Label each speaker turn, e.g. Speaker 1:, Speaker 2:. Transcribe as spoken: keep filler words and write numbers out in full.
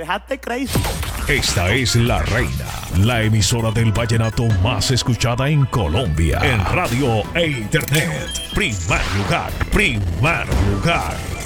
Speaker 1: dejaste crazy.
Speaker 2: Esta es La Reina, la emisora del vallenato más escuchada en Colombia. En radio e internet. Primer lugar, primer lugar.